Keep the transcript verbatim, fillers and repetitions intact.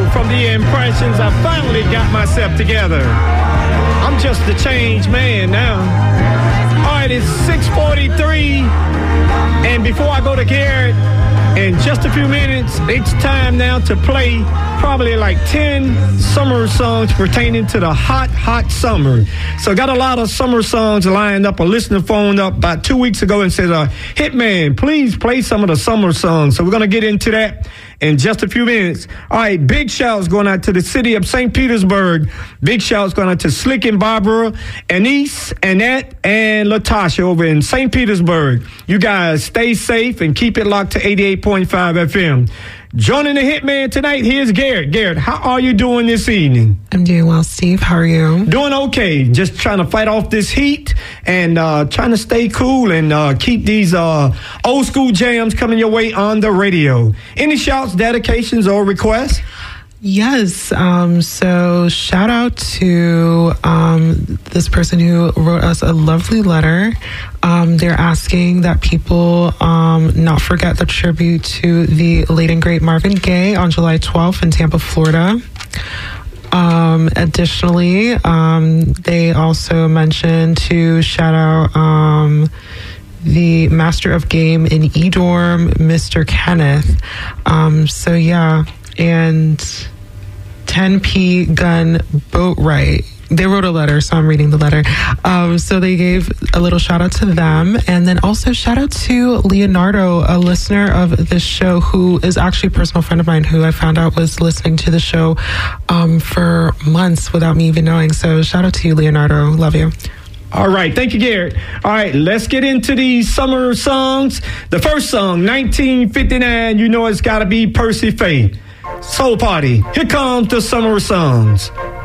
from the impressions. I finally got myself together. I'm just a changed man now. All right, it's six forty-three. And before I go to Garrett, in just a few minutes, it's time now to play probably like ten summer songs pertaining to the hot, hot summer. So got a lot of summer songs lined up. A listener phoned up about two weeks ago and said, uh, Hitman, please play some of the summer songs. So we're going to get into that in just a few minutes. All right, big shouts going out to the city of Saint Petersburg. Big shouts going out to Slick and Barbara, Anise, Annette, and Latasha over in Saint Petersburg. You guys stay safe and keep it locked to eighty-eight point five F M. Joining the Hitman tonight, here's Garrett. Garrett, how are you doing this evening? I'm doing well, Steve. How are you? Doing okay. Just trying to fight off this heat and uh, trying to stay cool and uh, keep these uh, old school jams coming your way on the radio. Any shouts, dedications, or requests? Yes. Um, so shout out to um, this person who wrote us a lovely letter. Um, they're asking that people um, not forget the tribute to the late and great Marvin Gaye on July twelfth in Tampa, Florida. Um, additionally, um, they also mentioned to shout out um, the master of game in E-Dorm, Mister Kenneth. Um, so yeah. And ten P Gun Boatwright. They wrote a letter, so I'm reading the letter. Um, so they gave a little shout out to them. And then also shout out to Leonardo, a listener of this show who is actually a personal friend of mine who I found out was listening to the show um, for months without me even knowing. So shout out to you, Leonardo. Love you. All right. Thank you, Garrett. All right. Let's get into these summer songs. The first song, nineteen fifty-nine, you know it's got to be Percy Faith. Soul Party. Here comes the summer songs.